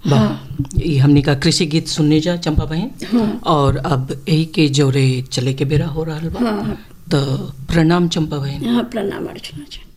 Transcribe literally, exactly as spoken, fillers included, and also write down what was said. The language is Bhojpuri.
वाह, ये हमने का कृषि गीत सुनने जा चंपा बहन। हाँ। और अब यही के जोरे चले के बेरा हो रहा बा। हाँ। तो प्रणाम चंपा बहन। हाँ, प्रणाम अर्चना जी।